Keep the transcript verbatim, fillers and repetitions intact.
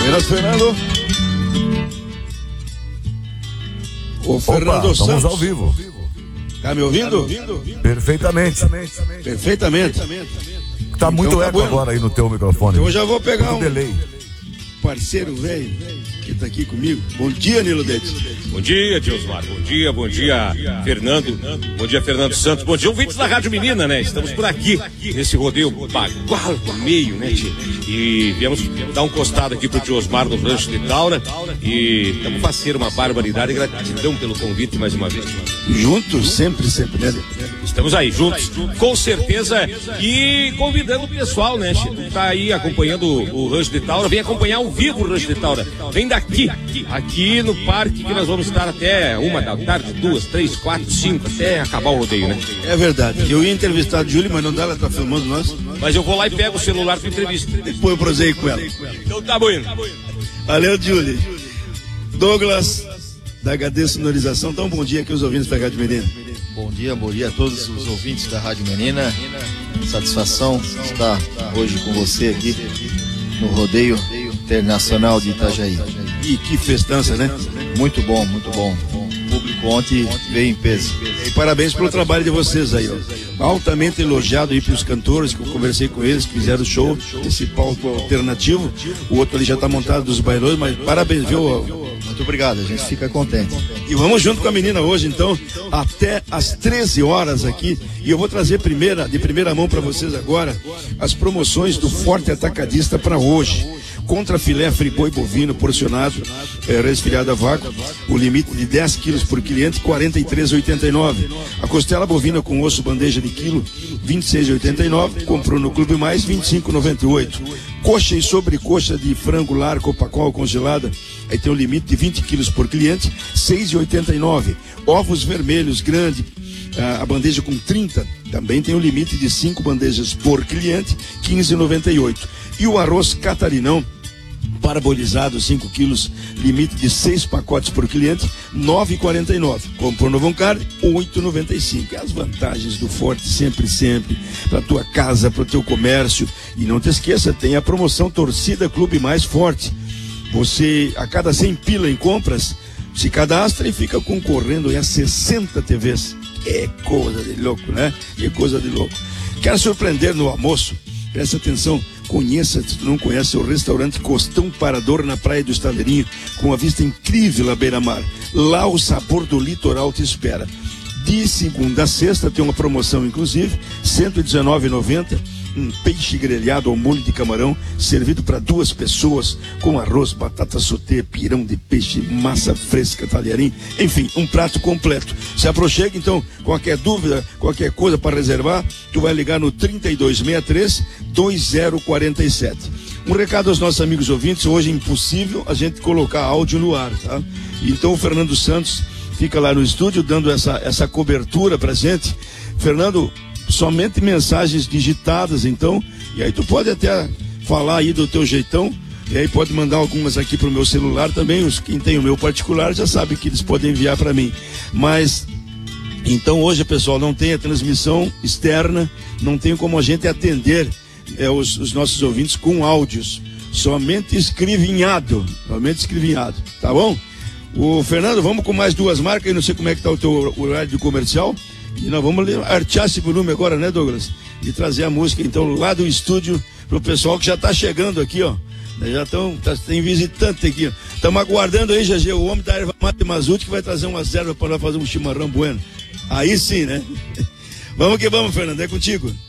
Buenas, Fernando. O Fernando Opa, estamos Santos. ao vivo. Tá me ouvindo? Perfeitamente. Perfeitamente. Tá muito Então tá eco bueno. agora aí no teu microfone. Eu já vou pegar Muito um delay. parceiro velho que tá aqui comigo. Bom dia, Nilo Dedes. Bom dia, Diosmar. Bom dia, bom dia, Fernando. Bom dia, Fernando Santos. Bom dia, ouvintes da Rádio Menina, né? Estamos por aqui, nesse rodeio bagual do meio, né, tia? E viemos dar um costado aqui pro Diosmar no Rancho de Taura. E estamos fazendo uma barbaridade. Gratidão pelo convite mais uma vez. Juntos, sempre, sempre, né? Estamos aí, juntos, com certeza. E convidando o pessoal, né, tia? Tu tá aí acompanhando o, o Rancho de Taura. Vem acompanhar ao vivo o Rancho de Taura. Vem daqui, aqui no parque, que nós vamos estar até uma da tarde, duas, três, quatro, cinco, até acabar o rodeio, né? É verdade. Eu ia entrevistar a Júlia, mas não dá, ela tá filmando nós. Mas eu vou lá e pego o celular para entrevista. Depois eu prosei com ela. Então tá bom. Valeu, Júlia. Douglas, da H D Sonorização. Então, bom dia aqui os ouvintes da Rádio Menina. Bom dia, bom dia a todos os ouvintes da Rádio Menina. Satisfação estar hoje com você aqui no Rodeio Internacional de Itajaí. E que festança, né? Muito bom, muito bom. O público ontem veio em peso. E parabéns pelo trabalho de vocês aí, ó. Altamente elogiado aí pelos cantores, que eu conversei com eles, que fizeram o show, esse palco alternativo. O outro ali já tá montado dos bailões, mas parabéns, viu? Muito obrigado, a gente fica contente. E vamos junto com a menina hoje, então, até às treze horas aqui. E eu vou trazer primeira, de primeira mão para vocês agora as promoções do Forte Atacadista para hoje. Contra filé friboi bovino porcionado, é, resfriado a vácuo, o limite de dez quilos por cliente, quarenta e três reais e oitenta e nove centavos. A costela bovina com osso bandeja de quilo, vinte e seis reais e oitenta e nove centavos. Comprou no Clube Mais, vinte e cinco reais e noventa e oito centavos. Coxa e sobrecoxa de frango lar copacol congelada, aí tem o limite de vinte quilos por cliente, seis reais e oitenta e nove centavos. Ovos vermelhos grande, a bandeja com trinta, também tem o limite de cinco bandejas por cliente, quinze reais e noventa e oito centavos. E o arroz catarinão parabolizado, cinco quilos, limite de seis pacotes por cliente, nove reais e quarenta e nove centavos. Comprou no Voncar, oito reais e noventa e cinco centavos. É as vantagens do Forte, sempre, sempre, para tua casa, para o teu comércio. E não te esqueça, tem a promoção Torcida Clube Mais Forte. Você, a cada cem pila em compras, se cadastra e fica concorrendo a sessenta T Vs. É coisa de louco, né? É coisa de louco. Quer surpreender no almoço? Presta atenção, conheça, se tu não conhece, o restaurante Costão Parador na Praia do Estaleirinho, com uma vista incrível à beira-mar. Lá o sabor do litoral te espera. De segunda a sexta tem uma promoção, inclusive, cento e dezenove reais e noventa centavos, um peixe grelhado ao molho de camarão, servido para duas pessoas, com arroz, batata sauté, pirão de peixe, massa fresca, talharim, enfim, um prato completo. Se aproxega, então, qualquer dúvida, qualquer coisa para reservar, tu vai ligar no trinta e dois sessenta e três, vinte zero quarenta e sete. Um recado aos nossos amigos ouvintes, hoje é impossível a gente colocar áudio no ar, tá? Então o Fernando Santos fica lá no estúdio dando essa, essa cobertura pra gente. Fernando, somente mensagens digitadas, então, e aí tu pode até falar aí do teu jeitão, e aí pode mandar algumas aqui pro meu celular também. Os, quem tem o meu particular já sabe que eles podem enviar para mim. Mas, então hoje, pessoal, não tem a transmissão externa, não tem como a gente atender é, os, os nossos ouvintes com áudios, somente escrevinhado, somente escrevinhado, tá bom? O Fernando, vamos com mais duas marcas, eu não sei como é que tá o teu horário de comercial. E nós vamos artear esse volume agora, né, Douglas? E trazer a música, então, lá do estúdio, pro pessoal que já tá chegando aqui, ó. Já estão, tá, tem visitante aqui, ó. Estamos aguardando aí, G G, o homem da erva mate Mazuti, que vai trazer umas ervas para nós fazer um chimarrão bueno. Aí sim, né? Vamos que vamos, Fernando, é contigo.